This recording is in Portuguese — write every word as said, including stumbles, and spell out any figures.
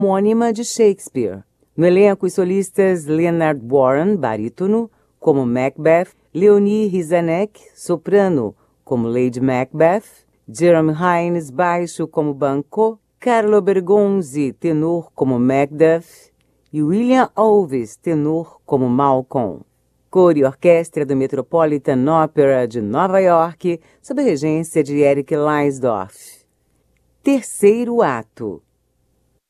homônima de Shakespeare. No elenco, os solistas Leonard Warren, barítono, como Macbeth, Leonie Rizanek, soprano, como Lady Macbeth, Jeremy Hines, baixo, como Banquo, Carlo Bergonzi, tenor, como Macduff, e William Alves, tenor, como Malcolm. Coro e orquestra do Metropolitan Opera de Nova York, sob a regência de Eric Leidorff. Terceiro ato.